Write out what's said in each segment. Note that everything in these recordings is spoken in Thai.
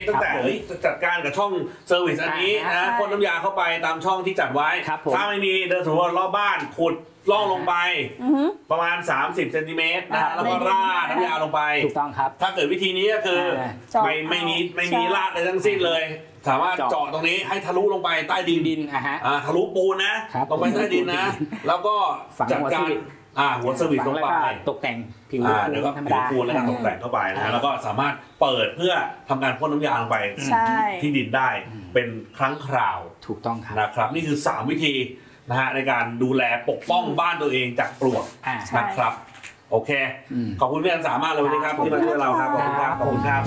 ตั้งแต่จัดการกับช่องเซอร์วิสอันนี้นะพ่นน้ำยาเข้าไปตามช่องที่จัดไว้ถ้าไม่มีเดินสำรวจรอบบ้านขุดล่องลงไปประมาณ30 เซนติเมตรนะแล้วก็ราดน้ำยาลงไปถูกต้องครับถ้าเกิดวิธีนี้ก็คือไม่มีราดอะไรทั้งสิ้นเลยสามารถเจาะตรงนี้ให้ทะลุลงไปใต้ดินทะลุปูนนะลงไปใต้ดินนะแล้วก็จัดการหัวเซอร์วิสลงไปตกแต่งผิวธรรมดาปูนแล้วก็ตกแต่งเข้าไปนะแล้วก็สามารถเปิดเพื่อทำการพ่นน้ำยาลงไปที่ดินได้เป็นครั้งคราวถูกต้องครับนะครับนี่คือ3วิธีนะฮะในการดูแลปกป้องบ้านตัวเองจากปลวกนะครับโอเคขอบคุณพี่อันสามารถเลยวันนี้ครับที่มาช่วยเราครับขอบคุณครับขอบคุณครับ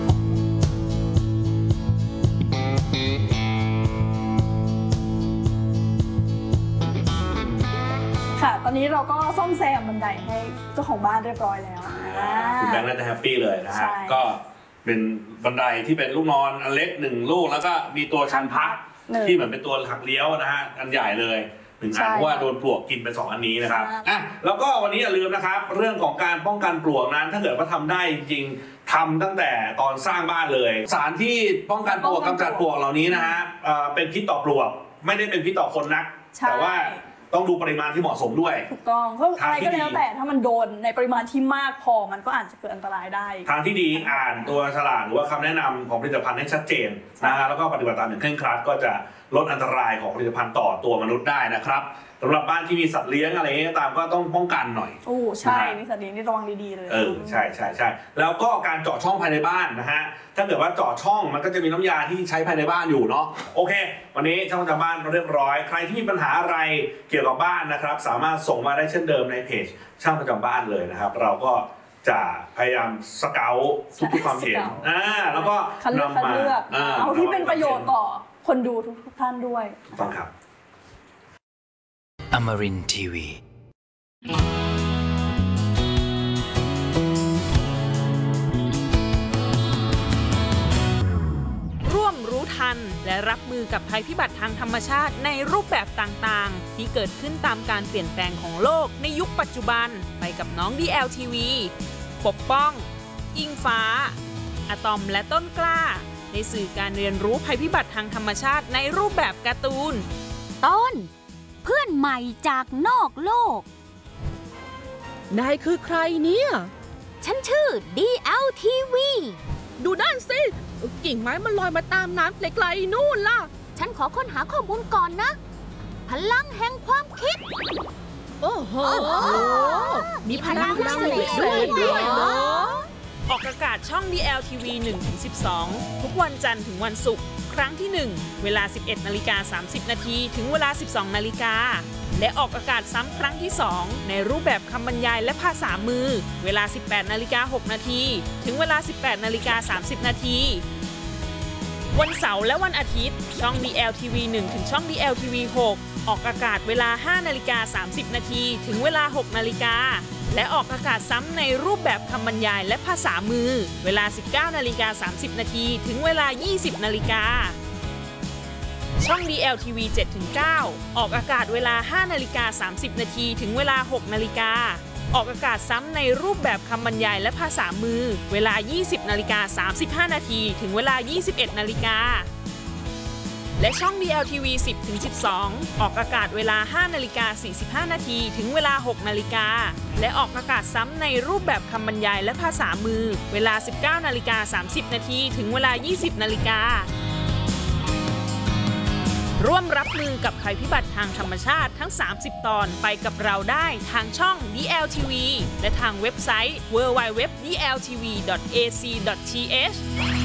ค่ะตอนนี้เราก็ซ่อมแซมบันไดให้เจ้าของบ้านเรียบร้อยแล้วคุณแบงค์น่าจะแฮปปี้เลยนะฮะก็เป็นบันไดที่เป็นลูกนอนอันเล็ก1ลูกแล้วก็มีตัวชันพักที่เหมือนเป็นตัวหักเลี้ยวนะฮะอันใหญ่เลย1 อันเพราะว่าโดนปลวกกินไป2 อันนี้นะครับแล้วก็วันนี้อย่าลืมนะครับเรื่องของการป้องกันปลวกนั้นถ้าเกิดว่าทำได้จริงๆทำตั้งแต่ตอนสร้างบ้านเลยสารที่ป้องกันปลวกกำจัดปลวกเหล่านี้นะฮะเป็นพิษต่อปลวกไม่ได้เป็นพิษต่อคนนักแต่ว่าต้องดูปริมาณที่เหมาะสมด้วยถูกต้องเพราะอะไรก็แล้วแต่ถ้ามันโดนในปริมาณที่มากพอมันก็อาจจะเกิดอันตรายได้ทางที่ดีอ่านตัวฉลากหรือว่าคำแนะนำของผลิตภัณฑ์ให้ชัดเจนนะแล้วก็ปฏิบัติตามอย่างเคร่งครัดก็จะลดอันตรายของผลิตภัณฑ์ต่อตัวมนุษย์ได้นะครับสำหรับบ้านที่มีสัตว์เลี้ยงอะไรเงี้ยตามก็ต้องป้องกันหน่อยใช่มีสัตว์เลี้ยงที่ระวังดีๆเลยใช่แล้วก็การเจาะช่องภายในบ้านนะฮะถ้าเกิดว่าเจาะช่องมันก็จะมีน้ำยาที่ใช้ภายในบ้านอยู่เนาะโอเควันนี้ช่างประจำบ้านเรียบร้อยใครที่มีปัญหาอะไรเกี่ยวกับบ้านนะครับสามารถส่งมาได้เช่นเดิมในเพจช่างประจำบ้านเลยนะครับเราก็จะพยายามสเกาทุกความเห็นแล้วก็นำมาเอาที่เป็นประโยชน์ต่อคนดูทุกท่านด้วยถูกต้องครับ Amarin Tiwi ร่วมรู้ทันและรับมือกับภัยพิบัติทางธรรมชาติในรูปแบบต่างๆที่เกิดขึ้นตามการเปลี่ยนแปลงของโลกในยุคปัจจุบันไปกับน้อง DLTV ปกป้องอิงฟ้าอะตอมและต้นกล้าในสื่อการเรียนรู้ภัยพิบัติทางธรรมชาติในรูปแบบการ์ตูนต้นเพื่อนใหม่จากนอกโลกนายคือใครเนี่ยฉันชื่อ DLTV ดูนั่นสิกิ่งไม้มันลอยมาตามน้ำไกลๆนู่นล่ะฉันขอค้นหาข้อมูลก่อนนะพลังแห่งความคิดโอ้โหมีพลังพิเศษด้วยเหรอออกอากาศช่อง DLTV 1-12 ทุกวันจันทร์ถึงวันศุกร์ครั้งที่1เวลา 11:30 นาทีถึงเวลา 12 นาฬิกาและออกอากาศซ้ำครั้งที่2ในรูปแบบคำบรรยายและภาษามือเวลา 18:06 นาทีถึงเวลา 18:30 นาทีวันเสาร์และวันอาทิตย์ช่อง DLTV 1ถึงช่อง DLTV 6ออกอากาศเวลา 5:30 นาทีถึงเวลา 6 นาฬิกาและออกอากาศซ้ำในรูปแบบคำบรรยายและภาษามือเวลา 19:30 นาทีถึงเวลา 20 นาฬิกาช่อง DLTV 7-9 ออกอากาศเวลา 5:30 นาทีถึงเวลา 6 นาฬิกาออกอากาศซ้ำในรูปแบบคำบรรยายและภาษามือเวลา 20:35 นาทีถึงเวลา 21 นาฬิกาและช่อง DLTV 10-12 ออกอากาศเวลา 5:45 นาทีถึงเวลา 6 นาฬิกาและออกอากาศซ้ำในรูปแบบคำบรรยายและภาษามือเวลา 19:30 นาทีถึงเวลา 20 นาฬิการ่วมรับมือกับภัยพิบัติทางธรรมชาติทั้ง30 ตอนไปกับเราได้ทางช่อง DLTV และทางเว็บไซต์ www.dltv.ac.th